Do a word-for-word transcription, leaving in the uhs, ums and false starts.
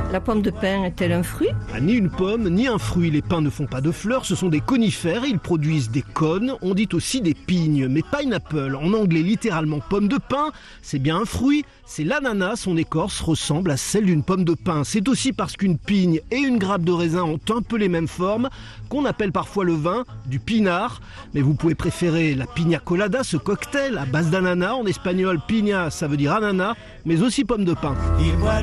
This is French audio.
La pomme de pin est-elle un fruit? Ah, ni une pomme, ni un fruit. Les pins ne font pas de fleurs, ce sont des conifères. Ils produisent des cônes. On dit aussi des pignes, mais pineapple, en anglais littéralement pomme de pin, c'est bien un fruit. C'est l'ananas, son écorce ressemble à celle d'une pomme de pin. C'est aussi parce qu'une pigne et une grappe de raisin ont un peu les mêmes formes qu'on appelle parfois le vin du pinard. Mais vous pouvez préférer la piña colada, ce cocktail à base d'ananas. En espagnol, piña, ça veut dire ananas, mais aussi pomme de pin.